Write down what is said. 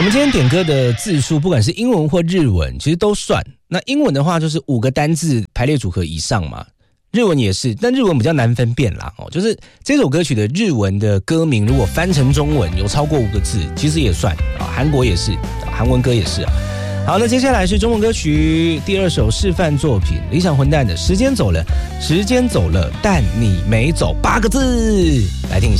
我们今天点歌的字数，不管是英文或日文，其实都算。那英文的话，就是5个单字排列组合以上嘛。日文也是，但日文比较难分辨啦。就是这首歌曲的日文的歌名，如果翻成中文有超过5个字，其实也算啊。韩国也是，韩文歌也是啊。好，那接下来是中文歌曲第2首示范作品，理想混蛋的《时间走了，时间走了，但你没走》，8个字，来听一下。